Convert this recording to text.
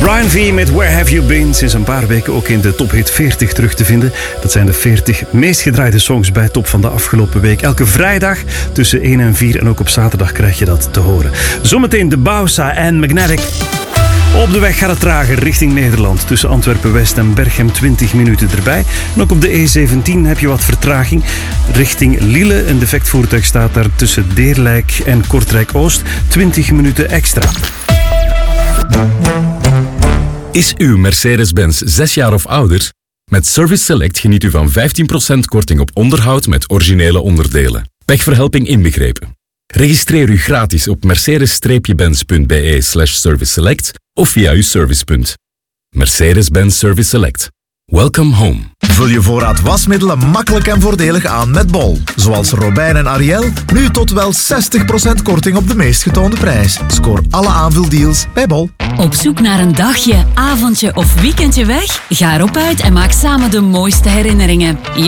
Brian V met Where Have You Been, sinds een paar weken ook in de Top Hit 40 terug te vinden. Dat zijn de 40 meest gedraaide songs bij Top van de afgelopen week. Elke vrijdag tussen 1 en 4 en ook op zaterdag krijg je dat te horen. Zometeen de Bausa en Magnetic. Op de weg gaat het trager richting Nederland. Tussen Antwerpen-West en Berchem 20 minuten erbij. En ook op de E17 heb je wat vertraging. Richting Lille, een defect voertuig staat daar tussen Deerlijk en Kortrijk-Oost. 20 minuten extra. Is uw Mercedes-Benz 6 jaar of ouder? Met Service Select geniet u van 15% korting op onderhoud met originele onderdelen. Pechverhelping inbegrepen. Registreer u gratis op mercedes-benz.be/serviceselect of via uw servicepunt. Mercedes-Benz Service Select. Welcome home. Vul je voorraad wasmiddelen makkelijk en voordelig aan met Bol. Zoals Robijn en Ariel, nu tot wel 60% korting op de meest getoonde prijs. Scoor alle aanvuldeals bij Bol. Op zoek naar een dagje, avondje of weekendje weg? Ga erop uit en maak samen de mooiste herinneringen.